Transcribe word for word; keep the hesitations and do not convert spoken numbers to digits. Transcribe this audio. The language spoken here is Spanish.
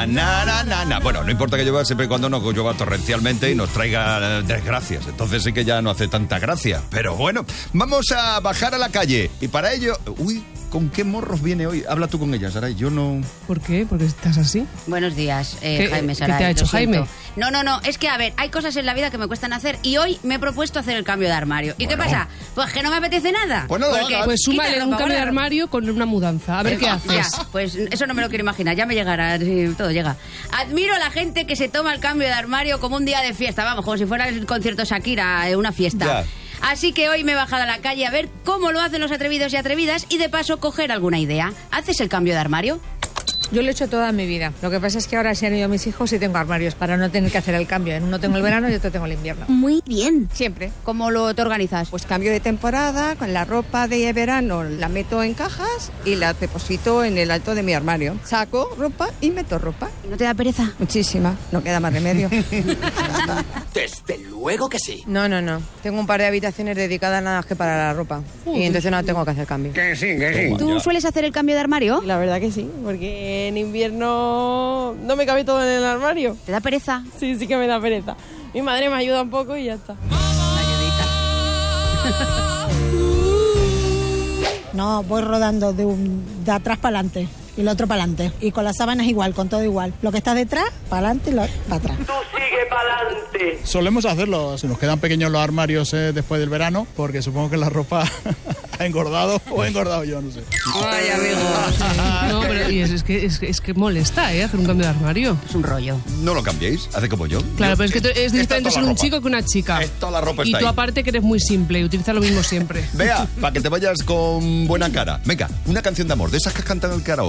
na, na, na, na, na. Bueno, no importa que llueva siempre y cuando no llueva torrencialmente y nos traiga desgracias. Entonces sí que ya no hace tanta gracia. Pero bueno, vamos a bajar a la calle. Y para ello... Uy, ¿con qué morros viene hoy? Habla tú con ella, Saray. Yo no... ¿Por qué? ¿Porque estás así? Buenos días, eh, ¿Qué, Jaime Saray. ¿Qué te ha hecho Jaime? No, no, no. Es que, a ver, hay cosas en la vida que me cuestan hacer y hoy me he propuesto hacer el cambio de armario. ¿Y bueno. qué pasa? Pues que no me apetece nada. Pues no lo Porque hagas. Pues súmale quita un ropa, cambio de guarda- armario con una mudanza. A ver qué haces. Ya, pues eso no me lo quiero imaginar, ya me llegará, sí, todo llega. Admiro a la gente que se toma el cambio de armario como un día de fiesta, vamos, como si fuera el concierto Shakira, eh, una fiesta. Ya. Así que hoy me he bajado a la calle a ver cómo lo hacen los atrevidos y atrevidas y de paso coger alguna idea. ¿Haces el cambio de armario? Yo lo he hecho toda mi vida. Lo que pasa es que ahora se han ido mis hijos y tengo armarios para no tener que hacer el cambio. En uno tengo el verano y otro tengo el invierno. Muy bien. Siempre. ¿Cómo lo te organizas? Pues cambio de temporada, con la ropa de verano la meto en cajas y la deposito en el alto de mi armario. Saco ropa y meto ropa. ¿No te da pereza? Muchísima. No queda más remedio. Desde luego que sí. No, no, no. Tengo un par de habitaciones dedicadas nada más que para la ropa. Y entonces no tengo que hacer cambio. Que sí, que sí. ¿Tú sueles hacer el cambio de armario? La verdad que sí, porque en invierno no me cabe todo en el armario. ¿Te da pereza? Sí, sí que me da pereza. Mi madre me ayuda un poco y ya está. No, voy rodando de, un, de atrás para adelante y el otro para adelante. Y con las sábanas igual, con todo igual. Lo que está detrás, para adelante y lo, para atrás. Tú sigue para adelante. Solemos hacerlo, se nos quedan pequeños los armarios eh, después del verano, porque supongo que la ropa ha engordado o he engordado yo, no sé. Ay, amigo. No, pero y es, es que, es, que- es que molesta, ¿eh? Hacer un cambio de armario. Es un rollo. No lo cambiéis, hace como yo. Claro, Yo- pero es que tú- es está diferente toda ser la un ropa. chico que una chica. Es toda la ropa Y está tú ahí. aparte que eres muy simple y utilizas lo mismo siempre. Vea, para que te vayas con buena cara. Venga, una canción de amor, de esas que cantan el karaoke.